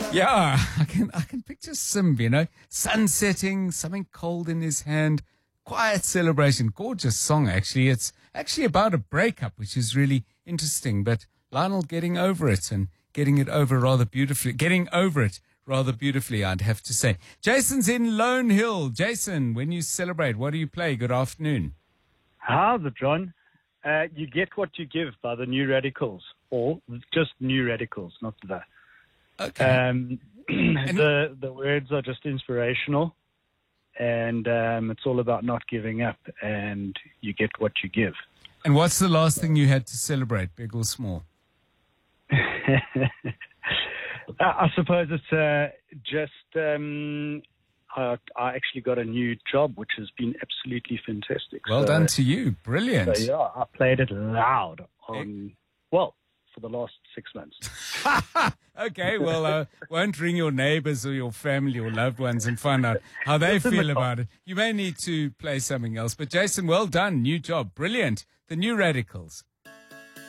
Yeah, I can picture Sim, sun setting, something cold in his hand, quiet celebration, gorgeous song actually. It's actually about a breakup, which is really interesting, but Lionel getting over it and getting it over rather beautifully, I'd have to say. Jason's in Lone Hill. Jason, when you celebrate, what do you play? Good afternoon. How's it, John? You get what you give by the New Radicals, or just New Radicals, not the. Okay. The words are just inspirational, and it's all about not giving up, and you get what you give. And what's the last thing you had to celebrate, big or small? I suppose it's just I actually got a new job, which has been absolutely fantastic. Well done to you. Brilliant. So, yeah, I played it loud for the last 6 months. Okay, well, won't ring your neighbors or your family or loved ones and find out how they feel about it. You may need to play something else. But Jason, well done. New job. Brilliant. The New Radicals.